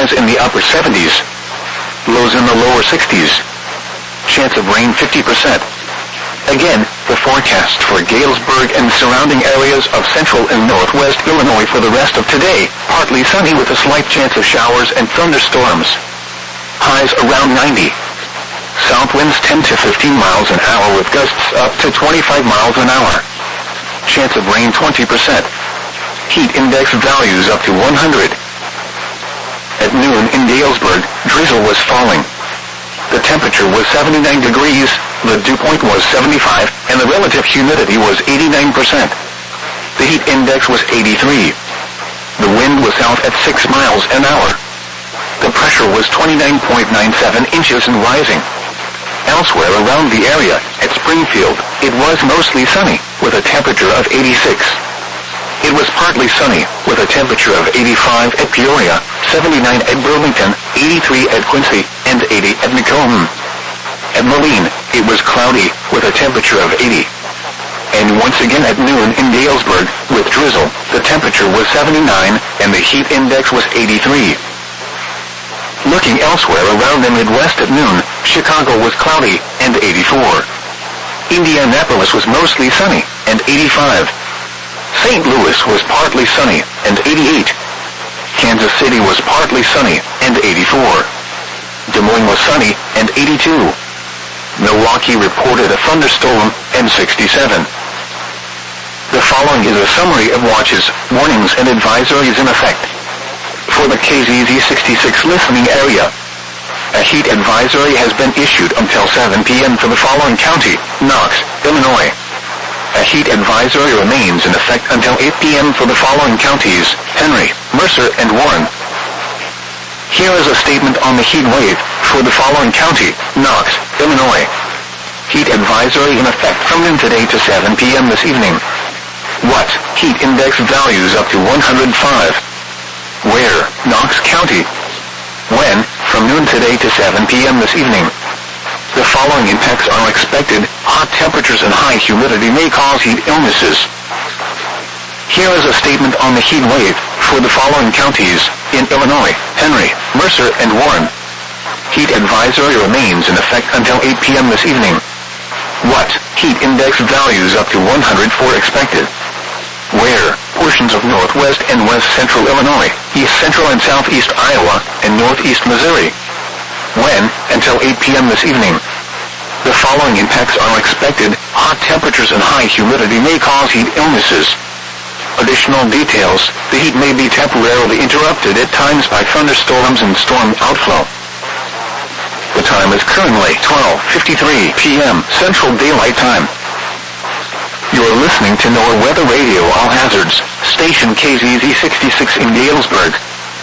highs in the upper 70s. Lows in the lower 60s. Chance of rain 50%. Again, the forecast for Galesburg and surrounding areas of central and northwest Illinois for the rest of today: partly sunny with a slight chance of showers and thunderstorms. Highs around 90. South winds 10 to 15 miles an hour with gusts up to 25 miles an hour. Chance of rain 20%. Heat index values up to 100. At noon in Galesburg, drizzle was falling. The temperature was 79 degrees, the dew point was 75, and the relative humidity was 89%. The heat index was 83. The wind was south at 6 miles an hour. The pressure was 29.97 inches and rising. Elsewhere around the area, at Springfield, it was mostly sunny, with a temperature of 86. It was partly sunny, with a temperature of 85 at Peoria, 79 at Burlington, 83 at Quincy, and 80 at Macomb. At Moline, it was cloudy, with a temperature of 80. And once again at noon in Galesburg, with drizzle, the temperature was 79, and the heat index was 83. Looking elsewhere around the Midwest at noon, Chicago was cloudy, and 84. Indianapolis was mostly sunny, and 85. St. Louis was partly sunny, and 88. Kansas City was partly sunny, and 84. Des Moines was sunny, and 82. Milwaukee reported a thunderstorm, and 67. The following is a summary of watches, warnings, and advisories in effect. For the KZZ 66 listening area, a heat advisory has been issued until 7 p.m. for the following county: Knox, Illinois. A heat advisory remains in effect until 8 p.m. for the following counties: Henry, Mercer, and Warren. Here is a statement on the heat wave for the following county: Knox, Illinois. Heat advisory in effect from noon today to 7 p.m. this evening. What? Heat index values up to 105. Where? Knox County. When? From noon today to 7 p.m. this evening. The following impacts are expected: hot temperatures and high humidity may cause heat illnesses. Here is a statement on the heat wave for the following counties in Illinois: Henry, Mercer, and Warren. Heat advisory remains in effect until 8 p.m. this evening. What? Heat index values up to 104 expected. Where? Portions of northwest and west central Illinois, east central and southeast Iowa, and northeast Missouri. When? Until 8 p.m. this evening. The following impacts are expected: hot temperatures and high humidity may cause heat illnesses. Additional details: the heat may be temporarily interrupted at times by thunderstorms and storm outflow. The time is currently 12:53 p.m. Central Daylight Time. You're listening to NOAA Weather Radio All Hazards, station KZZ 66 in Galesburg.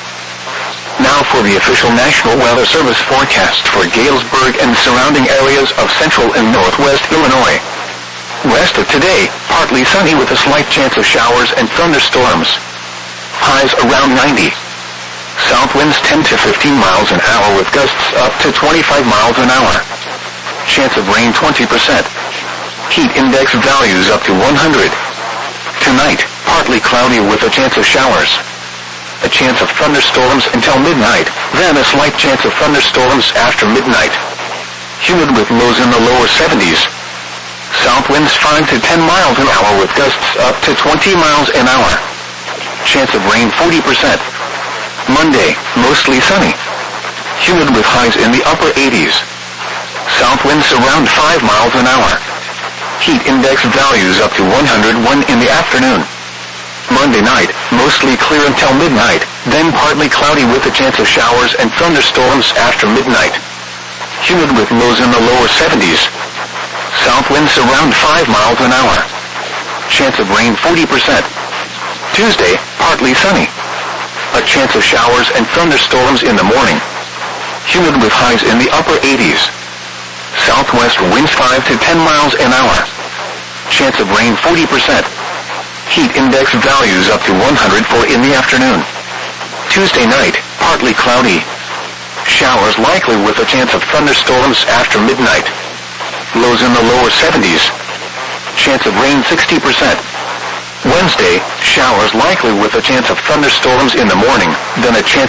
Now for the official National Weather Service forecast for Galesburg and surrounding areas of central and northwest Illinois. Rest of today, partly sunny with a slight chance of showers and thunderstorms. Highs around 90. South winds 10 to 15 miles an hour with gusts up to 25 miles an hour. Chance of rain 20%. Heat index values up to 100. Tonight, partly cloudy with a chance of showers. A chance of thunderstorms until midnight, then a slight chance of thunderstorms after midnight. Humid with lows in the lower 70s. South winds 5 to 10 miles an hour with gusts up to 20 miles an hour. Chance of rain 40%. Monday, mostly sunny. Humid with highs in the upper 80s. South winds around 5 miles an hour. Heat index values up to 101 in the afternoon. Monday night, mostly clear until midnight, then partly cloudy with a chance of showers and thunderstorms after midnight. Humid with lows in the lower 70s. South winds around 5 miles an hour. Chance of rain 40%. Tuesday, partly sunny. A chance of showers and thunderstorms in the morning. Humid with highs in the upper 80s. Southwest winds 5 to 10 miles an hour. Chance of rain 40%. Heat index values up to 104 in the afternoon. Tuesday night, partly cloudy. Showers likely with a chance of thunderstorms after midnight. Lows in the lower 70s. Chance of rain 60%. Wednesday, showers likely with a chance of thunderstorms in the morning, then a chance